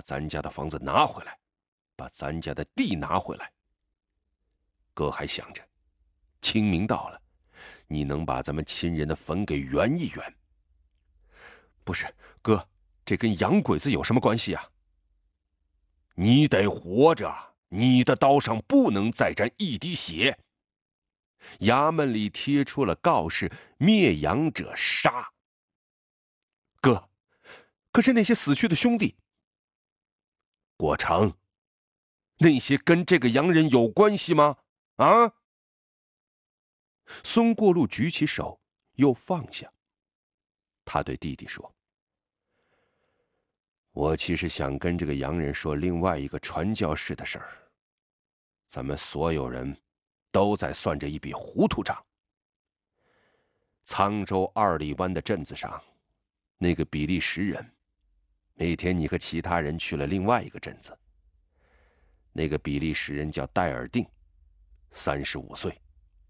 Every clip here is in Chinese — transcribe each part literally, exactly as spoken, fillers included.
咱家的房子拿回来，把咱家的地拿回来。哥还想着，清明到了，你能把咱们亲人的坟给圆一圆。不是，哥，这跟洋鬼子有什么关系啊？你得活着，你的刀上不能再沾一滴血。衙门里贴出了告示，灭洋者杀。哥，可是那些死去的兄弟，郭成，那些跟这个洋人有关系吗？啊？孙过路举起手，又放下。他对弟弟说：“我其实想跟这个洋人说另外一个传教士的事儿。咱们所有人都在算着一笔糊涂账。沧州二里湾的镇子上，那个比利时人，那天你和其他人去了另外一个镇子。那个比利时人叫戴尔定，三十五岁。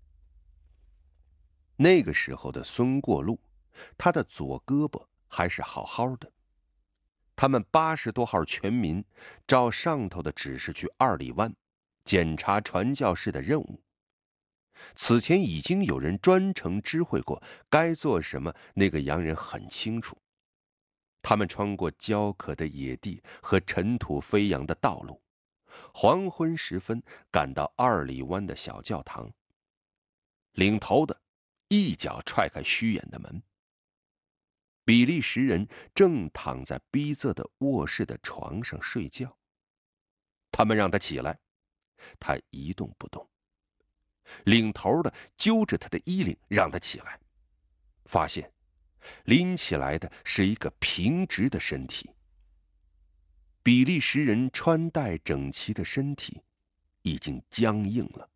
那个时候的孙过路，他的左胳膊还是好好的。他们八十多号全民照上头的指示去二里湾检查传教士的任务。此前已经有人专程知会过该做什么，那个洋人很清楚。他们穿过焦渴的野地和尘土飞扬的道路，黄昏时分赶到二里湾的小教堂。领头的一脚踹开虚掩的门。比利时人正躺在逼仄的卧室的床上睡觉。他们让他起来，他一动不动。领头的揪着他的衣领让他起来，发现拎起来的是一个平直的身体。比利时人穿戴整齐的身体已经僵硬了。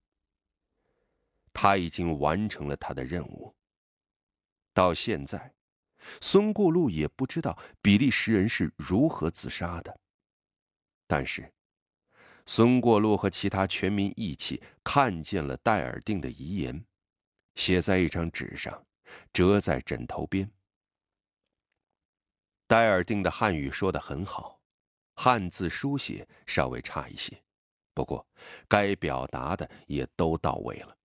他已经完成了他的任务。到现在，孙过路也不知道比利时人是如何自杀的。但是孙过路和其他全民一起看见了戴尔定的遗言，写在一张纸上，折在枕头边。戴尔定的汉语说得很好，汉字书写稍微差一些，不过该表达的也都到位了。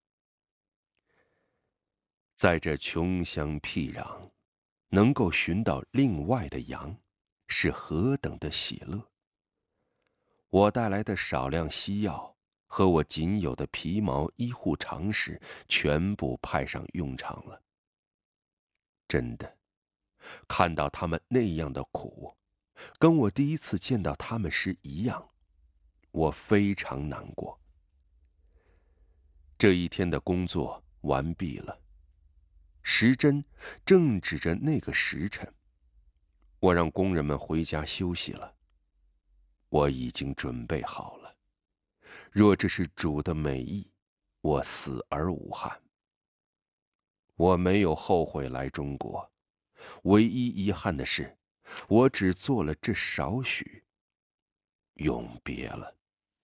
在这穷乡僻壤，能够寻到另外的羊，是何等的喜乐！我带来的少量西药和我仅有的皮毛医护常识全部派上用场了。真的，看到他们那样的苦，跟我第一次见到他们时一样，我非常难过。这一天的工作完毕了，时针正指着那个时辰，我让工人们回家休息了。我已经准备好了，若这是主的美意，我死而无憾。我没有后悔来中国，唯一遗憾的是，我只做了这少许，永别了。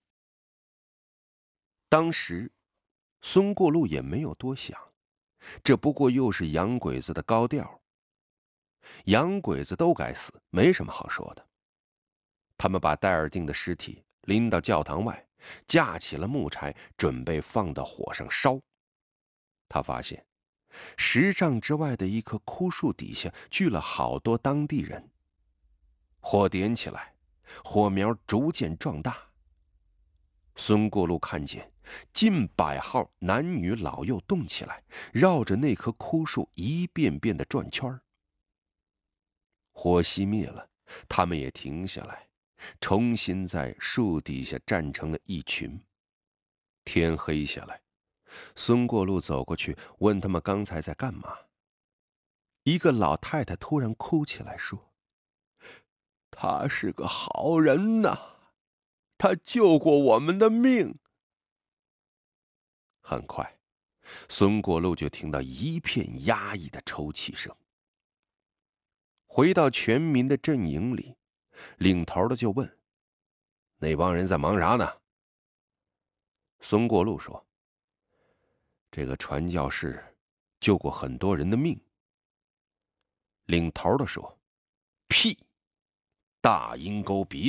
当时孙过路也没有多想，这不过又是洋鬼子的高调。洋鬼子都该死，没什么好说的。他们把戴尔定的尸体拎到教堂外，架起了木柴，准备放到火上烧。他发现十丈之外的一棵枯树底下聚了好多当地人。火点起来，火苗逐渐壮大。孙过路看见近百号男女老幼动起来，绕着那棵枯树一遍遍地转圈。火熄灭了，他们也停下来，重新在树底下站成了一群。天黑下来，孙过路走过去问他们刚才在干嘛。一个老太太突然哭起来说：“他是个好人呐，他救过我们的命。”很快，孙过路就听到一片压抑的抽泣声。回到全民的阵营里，领头的就问：“那帮人在忙啥呢？”孙过路说：“这个传教士救过很多人的命。”领头的说：“屁，大阴沟鼻